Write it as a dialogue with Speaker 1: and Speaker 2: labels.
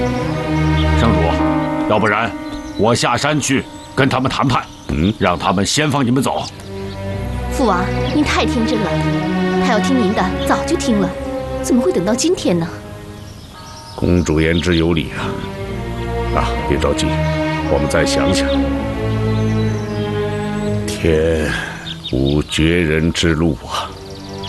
Speaker 1: 圣主，要不然我下山去跟他们谈判，让他们先放你们走。
Speaker 2: 父王，您太天真了，他要听您的早就听了，怎么会等到今天呢？
Speaker 3: 公主言之有理啊！别着急，我们再想想。天无绝人之路啊！